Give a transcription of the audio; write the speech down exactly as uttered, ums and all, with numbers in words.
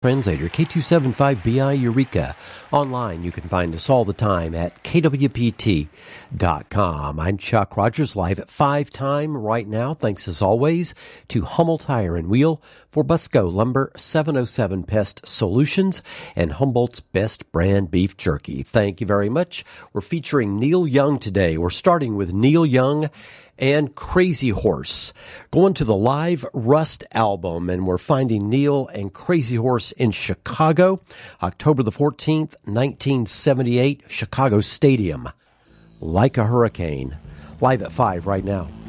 Translator, K two seventy-five B I Eureka. Online, you can find us all the time at K W P T dot com. I'm Chuck Rogers, live at five time right now. Thanks as always to Hummel Tire and Wheel, for Busco Lumber, seven oh seven Pest Solutions, and Humboldt's Best Brand Beef Jerky. Thank you very much. We're featuring Neil Young today. We're starting with Neil Young and Crazy Horse, going to the Live Rust album, and we're finding Neil and Crazy Horse in Chicago, October the fourteenth, nineteen seventy-eight, Chicago Stadium. Like a Hurricane. Live at five right now.